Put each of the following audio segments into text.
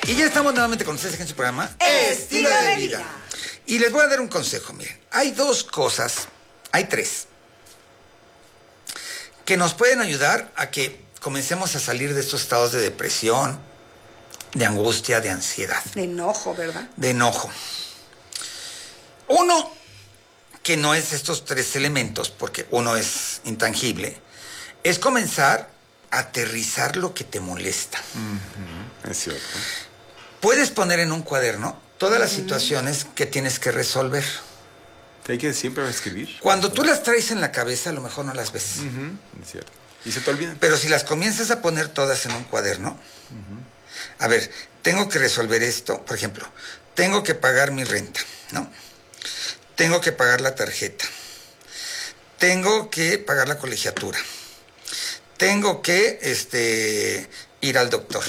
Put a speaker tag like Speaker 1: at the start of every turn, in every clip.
Speaker 1: Y ya estamos nuevamente con ustedes en su programa
Speaker 2: Estilo de Vida.
Speaker 1: Y les voy a dar un consejo, miren. Hay tres, que nos pueden ayudar a que comencemos a salir de estos estados de depresión, de angustia, de ansiedad.
Speaker 2: De enojo, ¿verdad?
Speaker 1: De enojo. Uno, que no es estos tres elementos, porque uno es intangible, es comenzar a aterrizar lo que te molesta.
Speaker 3: Es cierto.
Speaker 1: Puedes poner en un cuaderno todas las situaciones que tienes que resolver.
Speaker 3: Hay que siempre escribir.
Speaker 1: Cuando tú las traes en la cabeza, a lo mejor no las ves.
Speaker 3: Es cierto. Y se te olvidan.
Speaker 1: Pero si las comienzas a poner todas en un cuaderno, a ver, tengo que resolver esto, por ejemplo, tengo que pagar mi renta, ¿no? Tengo que pagar la tarjeta. Tengo que pagar la colegiatura. Tengo que ir al doctor.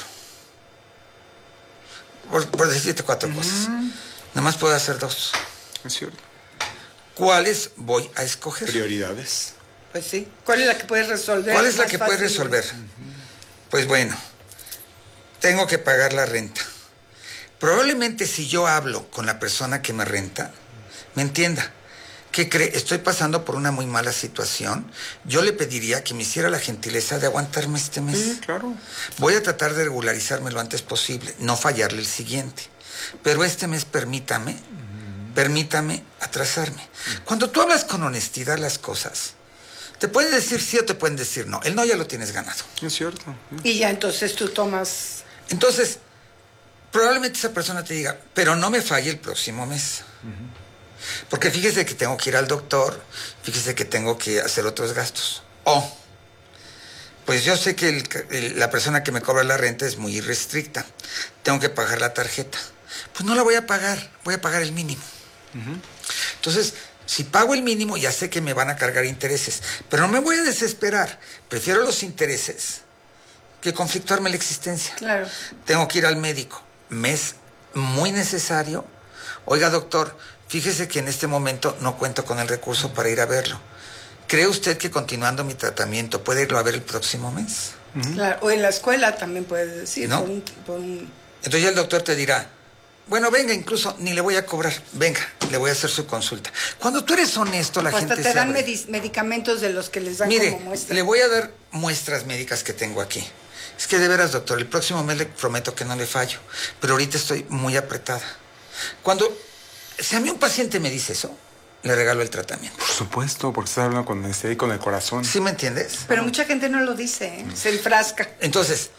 Speaker 1: Por decirte cuatro cosas. Nada más puedo hacer dos.
Speaker 3: Es cierto.
Speaker 1: ¿Cuáles voy a escoger?
Speaker 3: Prioridades.
Speaker 2: Pues sí. ¿Cuál es la que puedes resolver?
Speaker 1: ¿Cuál es la
Speaker 2: más
Speaker 1: que puedes
Speaker 2: fácil?
Speaker 1: resolver? Pues bueno, tengo que pagar la renta. Probablemente si yo hablo con la persona que me renta, me entienda. ¿Qué cree? Estoy pasando por una muy mala situación. Yo le pediría que me hiciera la gentileza de aguantarme este mes.
Speaker 3: Sí, claro.
Speaker 1: Voy a tratar de regularizarme lo antes posible, no fallarle el siguiente. Pero este mes permítame atrasarme. Cuando tú hablas con honestidad las cosas, te pueden decir sí o te pueden decir no. El no ya lo tienes ganado.
Speaker 3: Es cierto.
Speaker 2: Y ya entonces tú tomas...
Speaker 1: Entonces, probablemente esa persona te diga, pero no me falle el próximo mes. Porque fíjese que tengo que ir al doctor, fíjese que tengo que hacer otros gastos. O, pues yo sé que la persona que me cobra la renta es muy irrestricta. Tengo que pagar la tarjeta. Pues no la voy a pagar el mínimo. Entonces, si pago el mínimo, ya sé que me van a cargar intereses. Pero no me voy a desesperar. Prefiero los intereses que conflictuarme la existencia.
Speaker 2: Claro.
Speaker 1: Tengo que ir al médico. Me es muy necesario. Oiga, doctor, fíjese que en este momento no cuento con el recurso para ir a verlo. ¿Cree usted que continuando mi tratamiento puede irlo a ver el próximo mes?
Speaker 2: Claro. O en la escuela también puedes decir.
Speaker 1: ¿No? Entonces ya el doctor te dirá, bueno, venga, incluso ni le voy a cobrar. Venga, le voy a hacer su consulta. Cuando tú eres honesto, la gente
Speaker 2: hasta te
Speaker 1: se
Speaker 2: dan
Speaker 1: abre.
Speaker 2: medicamentos de los que les dan
Speaker 1: Mire,
Speaker 2: como muestra.
Speaker 1: le voy a dar muestras médicas que tengo aquí. Es que de veras, doctor, el próximo mes le prometo que no le fallo. Pero ahorita estoy muy apretada. Si a mí un paciente me dice eso, le regalo el tratamiento.
Speaker 3: Por supuesto, porque estás hablando con el corazón.
Speaker 1: ¿Sí me entiendes?
Speaker 2: Pero mucha gente no lo dice, ¿eh? Se enfrasca.
Speaker 1: Entonces,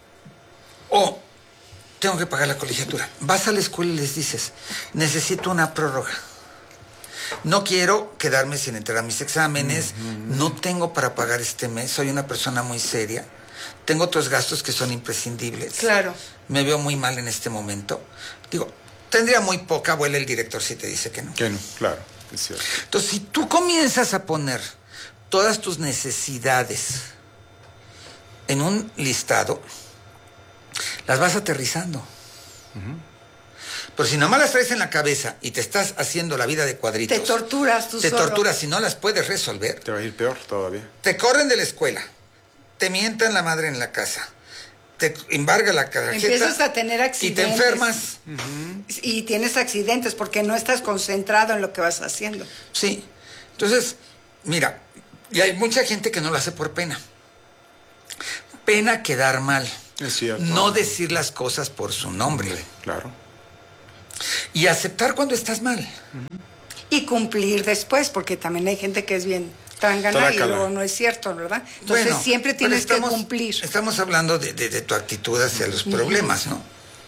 Speaker 1: tengo que pagar la colegiatura. Vas a la escuela y les dices, necesito una prórroga. No quiero quedarme sin entrar a mis exámenes. No tengo para pagar este mes. Soy una persona muy seria. Tengo otros gastos que son imprescindibles.
Speaker 2: Claro.
Speaker 1: Me veo muy mal en este momento. Digo, tendría muy poca abuela el director si te dice que no.
Speaker 3: Que no, claro, es cierto.
Speaker 1: Entonces, si tú comienzas a poner todas tus necesidades en un listado, las vas aterrizando. Pero si nomás las traes en la cabeza y te estás haciendo la vida de cuadritos,
Speaker 2: Te torturas tú solo.
Speaker 1: Te torturas si no las puedes resolver.
Speaker 3: Te va a ir peor todavía.
Speaker 1: Te corren de la escuela, te mientan la madre en la casa, te embarga la tarjeta.
Speaker 2: Empiezas a tener accidentes.
Speaker 1: Y te enfermas.
Speaker 2: Y tienes accidentes porque no estás concentrado en lo que vas haciendo.
Speaker 1: Sí. Entonces, mira, y hay mucha gente que no lo hace por pena. Pena quedar mal.
Speaker 3: Es cierto.
Speaker 1: No decir las cosas por su nombre.
Speaker 3: Claro.
Speaker 1: Y aceptar cuando estás mal.
Speaker 2: Y cumplir después, porque también hay gente que es bien trángana y
Speaker 3: Trácala.
Speaker 2: luego no es cierto, ¿verdad? Entonces
Speaker 1: Bueno,
Speaker 2: siempre
Speaker 1: pero
Speaker 2: tienes que cumplir.
Speaker 1: Estamos hablando de tu actitud hacia los problemas, ¿no?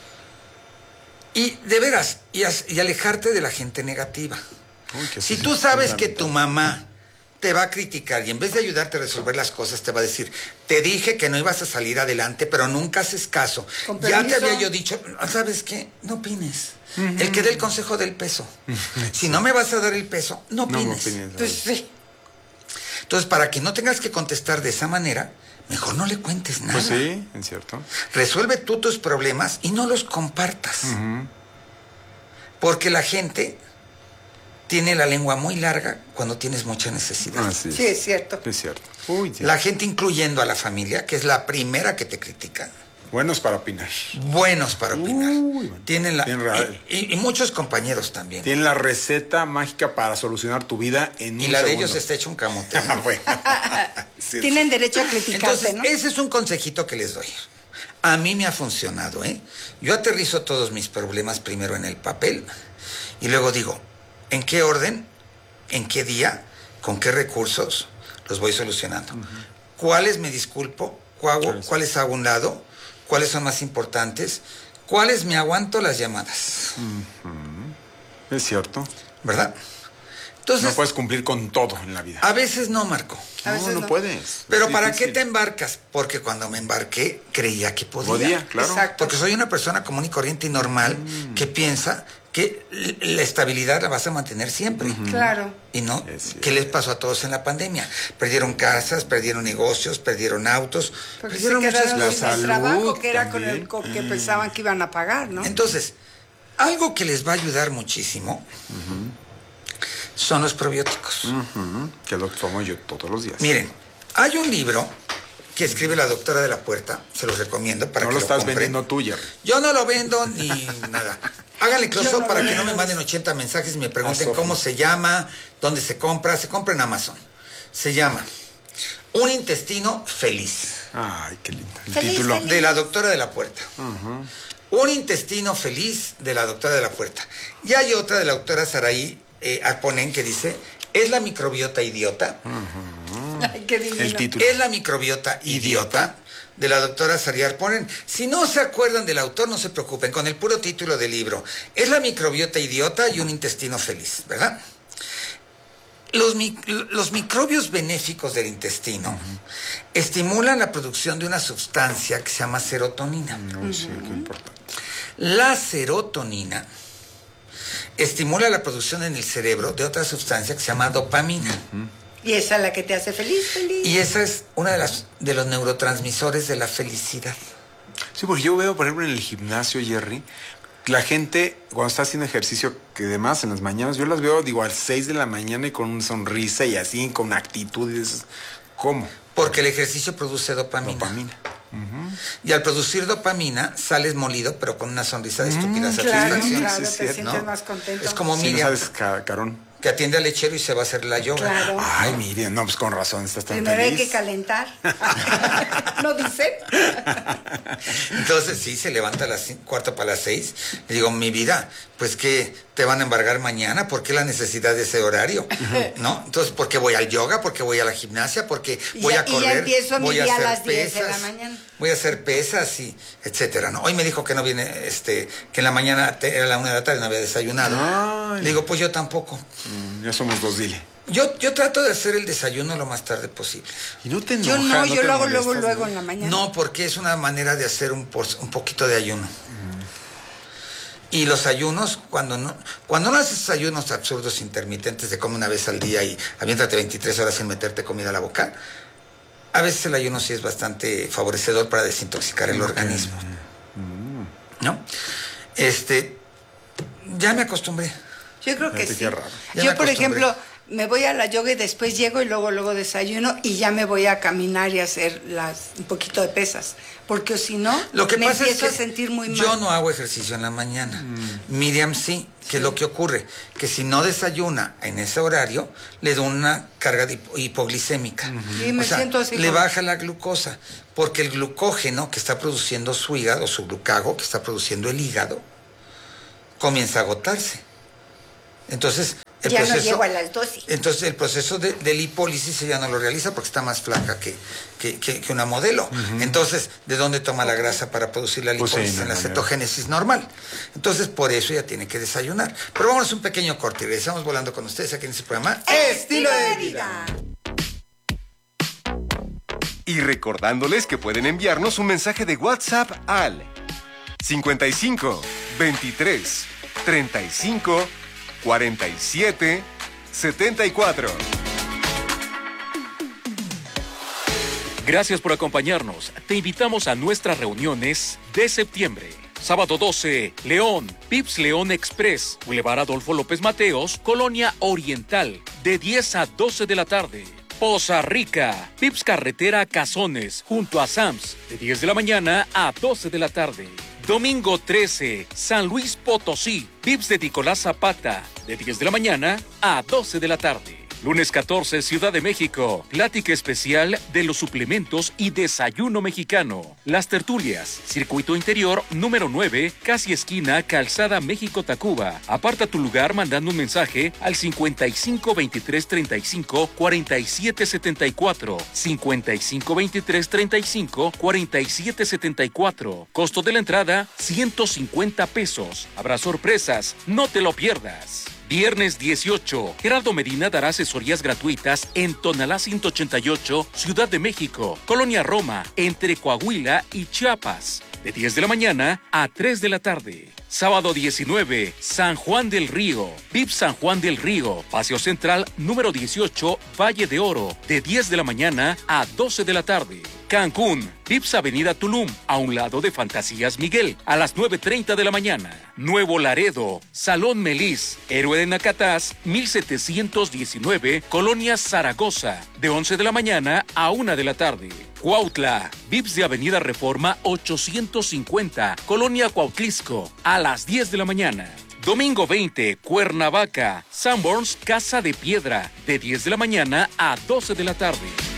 Speaker 1: Y de veras, y alejarte de la gente negativa.
Speaker 3: Uy, que
Speaker 1: Si
Speaker 3: sí,
Speaker 1: tú sabes
Speaker 3: sí,
Speaker 1: que tu mamá te va a criticar y en vez de ayudarte a resolver las cosas te va a decir, te dije que no ibas a salir adelante, pero nunca haces caso.
Speaker 2: Con
Speaker 1: Ya te
Speaker 2: permiso.
Speaker 1: había yo dicho, ¿sabes qué? No opines. El que dé el consejo del peso. Si no me vas a dar el peso, no opines.
Speaker 2: Pues sí.
Speaker 1: Entonces, para que no tengas que contestar de esa manera, mejor no le cuentes nada.
Speaker 3: Pues sí, es cierto.
Speaker 1: Resuelve tú tus problemas y no los compartas. Porque la gente tiene la lengua muy larga cuando tienes mucha necesidad.
Speaker 3: Así es.
Speaker 2: Sí, es cierto.
Speaker 3: Es cierto. Uy, sí.
Speaker 1: La gente, incluyendo a la familia, que es la primera que te critica.
Speaker 3: Buenos para opinar.
Speaker 1: Buenos para opinar.
Speaker 3: Uy, bueno.
Speaker 1: Tienen
Speaker 3: Y
Speaker 1: muchos compañeros también.
Speaker 3: tienen la receta mágica para solucionar tu vida en
Speaker 1: Y
Speaker 3: un
Speaker 1: la de
Speaker 3: segundo.
Speaker 1: ellos está hecho un camote.
Speaker 3: Ah, bueno. Sí,
Speaker 2: Tienen derecho a criticarte,
Speaker 1: Entonces,
Speaker 2: ¿no?
Speaker 1: ese es un consejito que les doy. A mí me ha funcionado, ¿eh? Yo aterrizo todos mis problemas primero en el papel y luego digo, ¿en qué orden? ¿En qué día? ¿Con qué recursos los voy solucionando? ¿Cuáles me disculpo? ¿Cuáles hago a un lado? ¿Cuáles son más importantes? ¿Cuáles me aguanto las llamadas?
Speaker 3: Es cierto.
Speaker 1: ¿Verdad? Entonces,
Speaker 3: No puedes cumplir con todo en la vida.
Speaker 1: a veces no, Marco.
Speaker 2: A veces
Speaker 3: No
Speaker 2: no.
Speaker 3: puedes.
Speaker 1: Pero
Speaker 3: Es
Speaker 1: ¿para
Speaker 3: difícil.
Speaker 1: qué te embarcas? Porque cuando me embarqué, creía que podía.
Speaker 3: Podía, claro.
Speaker 2: Exacto.
Speaker 1: Porque soy una persona común y corriente y normal que piensa que la estabilidad la vas a mantener siempre.
Speaker 2: Claro.
Speaker 1: Y no,
Speaker 3: Es cierto.
Speaker 1: ¿qué les pasó a todos en la pandemia? Perdieron casas, perdieron negocios, perdieron autos,
Speaker 2: Porque se
Speaker 1: perdieron muchas
Speaker 2: quedaron
Speaker 1: cosas.
Speaker 2: sin el
Speaker 3: salud
Speaker 2: trabajo que era
Speaker 3: también.
Speaker 2: con el que pensaban que iban a pagar, ¿no?
Speaker 1: Entonces, algo que les va a ayudar muchísimo son los probióticos.
Speaker 3: Que lo tomo yo todos los días.
Speaker 1: Miren, hay un libro que escribe la doctora de la Puerta, se los recomiendo para
Speaker 3: No
Speaker 1: que
Speaker 3: lo estás
Speaker 1: compren.
Speaker 3: vendiendo tú, Jerry.
Speaker 1: Yo no lo vendo ni nada. Háganle close
Speaker 2: Yo
Speaker 1: up
Speaker 2: no
Speaker 1: para
Speaker 2: lo
Speaker 1: que no me
Speaker 2: vendo.
Speaker 1: manden 80 mensajes y me pregunten
Speaker 3: Sofi.
Speaker 1: cómo se llama, dónde se compra. Se compra en Amazon. Se llama Un intestino feliz,
Speaker 3: Ay, qué lindo. El
Speaker 2: Feliz,
Speaker 3: título.
Speaker 2: feliz.
Speaker 1: de la doctora de la Puerta. Un intestino feliz de la doctora de la Puerta. Y hay otra de la doctora Saraí Arponen que dice, ¿es la microbiota idiota?
Speaker 2: Ay, qué divino.
Speaker 3: El título.
Speaker 1: Es la microbiota idiota de la doctora Sariar. Ponen, si no se acuerdan del autor, no se preocupen, con el puro título del libro. Es la microbiota idiota y un intestino feliz, ¿verdad? Los microbios benéficos del intestino estimulan la producción de una sustancia que se llama serotonina.
Speaker 3: No, sí, qué importante.
Speaker 1: La serotonina estimula la producción en el cerebro de otra sustancia que se llama dopamina.
Speaker 2: Y esa es la que te hace feliz, feliz.
Speaker 1: Y esa es una de los neurotransmisores de la felicidad.
Speaker 3: Sí, porque yo veo, por ejemplo, en el gimnasio, Jerry, la gente, cuando está haciendo ejercicio, que demás en las mañanas, yo las veo, digo, a las 6 de la mañana y con una sonrisa y así, con actitud. Y dices, ¿cómo?
Speaker 1: Porque el ejercicio produce dopamina.
Speaker 3: Dopamina.
Speaker 1: Y al producir dopamina, sales molido, pero con una sonrisa de estúpida
Speaker 2: Claro,
Speaker 1: satisfacción.
Speaker 2: claro,
Speaker 3: sí,
Speaker 2: te
Speaker 3: es cierto.
Speaker 2: sientes
Speaker 1: ¿no?
Speaker 2: más contento.
Speaker 1: Es como
Speaker 3: Si no
Speaker 1: Miriam,
Speaker 3: sabes, Carón.
Speaker 1: que atiende al lechero y se va a hacer la yoga.
Speaker 2: Claro.
Speaker 3: Ay, Miriam, no, pues con razón, estás tan
Speaker 2: Primero hay
Speaker 3: feliz.
Speaker 2: que calentar. ¿No dicen?
Speaker 1: Entonces, sí, se levanta a las 5:45. Le digo, mi vida, pues que te van a embargar mañana, ¿por qué la necesidad de ese horario? ¿No? Entonces, ¿por qué voy al yoga? ¿Por qué voy a la gimnasia? Porque
Speaker 2: Y
Speaker 1: voy
Speaker 2: ya-
Speaker 1: a
Speaker 2: y ya
Speaker 1: correr,
Speaker 2: empiezo mi
Speaker 1: voy a
Speaker 2: día a
Speaker 1: hacer
Speaker 2: las 10 de la
Speaker 1: pesas,
Speaker 2: mañana.
Speaker 1: voy a hacer pesas y etcétera, ¿no? Hoy me dijo que no viene, que en la mañana era la 1 de la tarde, no había desayunado.
Speaker 3: Ay.
Speaker 1: Le digo, pues yo tampoco.
Speaker 3: Ya somos dos, dile.
Speaker 1: Yo trato de hacer el desayuno lo más tarde posible.
Speaker 3: Y no te
Speaker 2: Yo
Speaker 3: enoja,
Speaker 2: no, yo
Speaker 3: te
Speaker 2: lo hago
Speaker 3: molestas,
Speaker 2: luego
Speaker 3: ¿no?
Speaker 2: en la mañana.
Speaker 1: No, porque es una manera de hacer un poquito de ayuno. Y los ayunos, cuando no haces ayunos absurdos intermitentes de come una vez al día y aviéntate 23 horas sin meterte comida a la boca, a veces el ayuno sí es bastante favorecedor para desintoxicar el organismo. ¿No? Ya me acostumbré.
Speaker 2: Yo creo que
Speaker 3: Fíjate
Speaker 2: sí.
Speaker 3: qué raro.
Speaker 1: Ya me
Speaker 2: Yo, por
Speaker 1: acostumbré.
Speaker 2: ejemplo, me voy a la yoga y después llego y luego desayuno y ya me voy a caminar y a hacer un poquito de pesas. Porque si no,
Speaker 1: Lo que
Speaker 2: me
Speaker 1: pasa es
Speaker 2: empiezo
Speaker 1: que
Speaker 2: a sentir muy mal.
Speaker 1: yo no hago ejercicio en la mañana. Miriam sí. ¿Qué es lo que ocurre? Que si no desayuna en ese horario, le da una carga hipoglicémica.
Speaker 2: Sí, me siento así
Speaker 1: le
Speaker 2: como-
Speaker 1: baja la glucosa, porque el glucógeno que está produciendo su hígado, su glucago, que está produciendo el hígado, comienza a agotarse. Entonces, el
Speaker 2: Ya no
Speaker 1: proceso...
Speaker 2: llego a las 12.
Speaker 1: Entonces el proceso de lipólisis ella no lo realiza porque está más flaca que una modelo. Entonces, ¿de dónde toma la grasa para producir la
Speaker 3: Pues sí,
Speaker 1: lipólisis?
Speaker 3: no,
Speaker 1: En la
Speaker 3: no,
Speaker 1: cetogénesis normal. Entonces, por eso ella tiene que desayunar. Pero vámonos un pequeño corte y regresamos volando con ustedes aquí en este programa.
Speaker 2: Estilo de vida.
Speaker 4: Y recordándoles que pueden enviarnos un mensaje de WhatsApp al 55 23 35 47 74.
Speaker 5: Gracias por acompañarnos. Te invitamos a nuestras reuniones de septiembre. Sábado 12, León, Pips León Express, Boulevard Adolfo López Mateos, Colonia Oriental, de 10 a 12 de la tarde. Poza Rica, Vips Carretera Cazones, junto a Sams, de 10 de la mañana a 12 de la tarde. Domingo 13, San Luis Potosí, Vips de Nicolás Zapata, de 10 de la mañana a 12 de la tarde. Lunes 14, Ciudad de México, plática especial de los suplementos y desayuno mexicano. Las tertulias, Circuito Interior número 9, casi esquina, Calzada México-Tacuba. Aparta tu lugar mandando un mensaje al 55 23 35 47 74. 55 23 35 47 74. Costo de la entrada, 150 pesos. Habrá sorpresas, no te lo pierdas. Viernes 18, Gerardo Medina dará asesorías gratuitas en Tonalá 188, Ciudad de México, Colonia Roma, entre Coahuila y Chiapas, de 10 de la mañana a 3 de la tarde. Sábado 19, San Juan del Río, VIP San Juan del Río, Paseo Central número 18, Valle de Oro, de 10 de la mañana a 12 de la tarde. Cancún, Vips Avenida Tulum, a un lado de Fantasías Miguel, a las 9:30 de la mañana. Nuevo Laredo, Salón Melis, Héroe de Nacatás, 1719, Colonia Zaragoza, de 11 de la mañana a 1 de la tarde. Cuautla, Vips de Avenida Reforma 850, Colonia Cuautlisco, a las 10 de la mañana. Domingo 20, Cuernavaca, Sanborns Casa de Piedra, de 10 de la mañana a 12 de la tarde.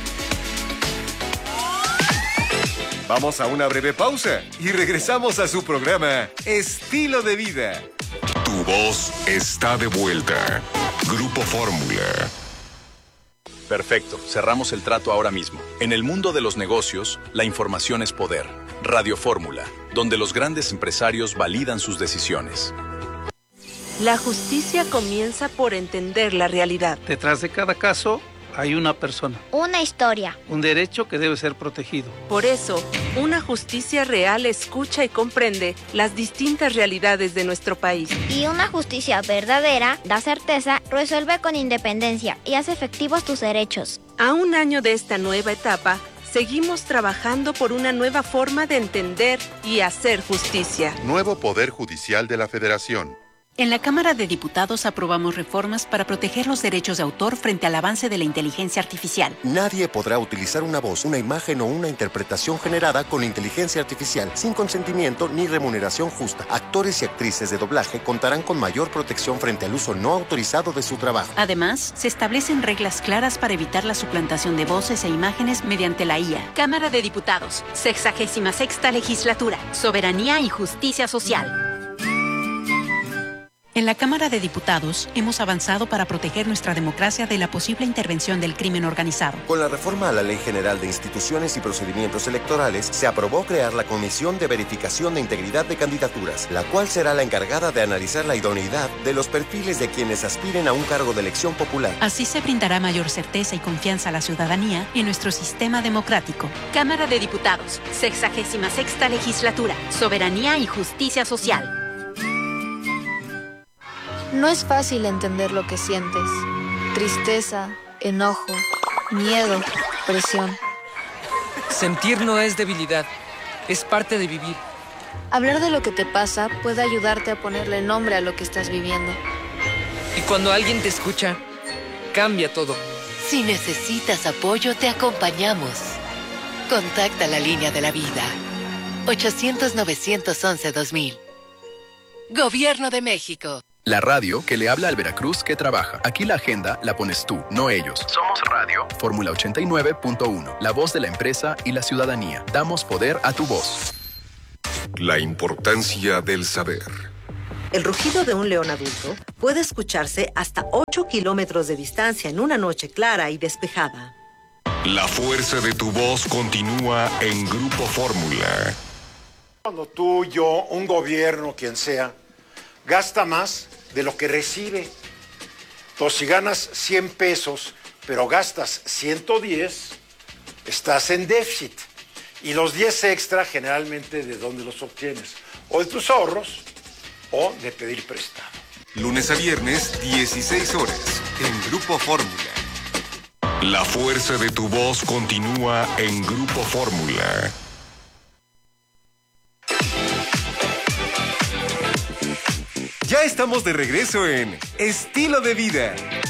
Speaker 4: Vamos a una breve pausa y regresamos a su programa Estilo de Vida.
Speaker 6: Tu voz está de vuelta. Grupo Fórmula.
Speaker 7: Perfecto, cerramos el trato ahora mismo. En el mundo de los negocios, la información es poder. Radio Fórmula, donde los grandes empresarios validan sus decisiones.
Speaker 8: La justicia comienza por entender la realidad.
Speaker 9: Detrás de cada caso hay una persona.
Speaker 10: Una historia.
Speaker 9: Un derecho que debe ser protegido.
Speaker 8: Por eso, una justicia real escucha y comprende las distintas realidades de nuestro país.
Speaker 10: Y una justicia verdadera da certeza, resuelve con independencia y hace efectivos tus derechos.
Speaker 8: A un año de esta nueva etapa, seguimos trabajando por una nueva forma de entender y hacer justicia.
Speaker 6: Nuevo Poder Judicial de la Federación.
Speaker 11: En la Cámara de Diputados aprobamos reformas para proteger los derechos de autor frente al avance de la inteligencia artificial.
Speaker 12: Nadie podrá utilizar una voz, una imagen o una interpretación generada con inteligencia artificial sin consentimiento ni remuneración justa. Actores y actrices de doblaje contarán con mayor protección frente al uso no autorizado de su trabajo.
Speaker 11: Además, se establecen reglas claras para evitar la suplantación de voces e imágenes mediante la IA.
Speaker 13: Cámara de Diputados, 66ª Legislatura, Soberanía y Justicia Social.
Speaker 11: En la Cámara de Diputados hemos avanzado para proteger nuestra democracia de la posible intervención del crimen organizado.
Speaker 12: Con la reforma a la Ley General de Instituciones y Procedimientos Electorales, se aprobó crear la Comisión de Verificación de Integridad de Candidaturas, la cual será la encargada de analizar la idoneidad de los perfiles de quienes aspiren a un cargo de elección popular.
Speaker 11: Así se brindará mayor certeza y confianza a la ciudadanía en nuestro sistema democrático.
Speaker 13: Cámara de Diputados, 66ª Legislatura, Soberanía y Justicia Social.
Speaker 14: No es fácil entender lo que sientes. Tristeza, enojo, miedo, presión.
Speaker 15: Sentir no es debilidad, es parte de vivir.
Speaker 14: Hablar de lo que te pasa puede ayudarte a ponerle nombre a lo que estás viviendo.
Speaker 15: Y cuando alguien te escucha, cambia todo.
Speaker 16: Si necesitas apoyo, te acompañamos. Contacta la línea de la vida. 800-911-2000. Gobierno de México.
Speaker 17: La radio que le habla al Veracruz que trabaja. Aquí la agenda la pones tú, no ellos. Somos radio. Fórmula 89.1. La voz de la empresa y la ciudadanía. Damos poder a tu voz.
Speaker 6: La importancia del saber.
Speaker 18: El rugido de un león adulto puede escucharse hasta 8 kilómetros de distancia en una noche clara y despejada.
Speaker 6: La fuerza de tu voz continúa en Grupo Fórmula.
Speaker 19: Cuando tú, yo, un gobierno, quien sea, gasta más de lo que recibe. Entonces, si ganas 100 pesos, pero gastas 110, estás en déficit. Y los 10 extra, generalmente, ¿de dónde los obtienes? O de tus ahorros, o de pedir prestado.
Speaker 4: Lunes a viernes, 16 horas, en Grupo Fórmula.
Speaker 6: La fuerza de tu voz continúa en Grupo Fórmula.
Speaker 4: Ya estamos de regreso en Estilo de Vida.